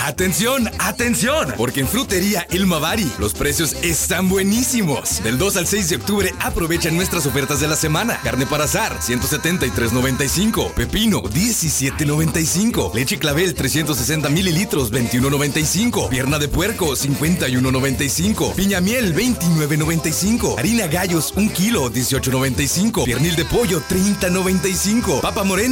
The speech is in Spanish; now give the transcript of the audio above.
¡Atención! ¡Atención! Porque en Frutería El Mavari los precios están buenísimos. Del 2 al 6 de octubre aprovecha nuestras ofertas de la semana. Carne para asar, 173.95. Pepino, 17.95. Leche Clavel, 360 mililitros, 21.95. Pierna de puerco, 51.95. Piña miel, 29.95. Harina Gallos, 1 kilo, 18.95. Piernil de pollo, 30.95. Papa morena,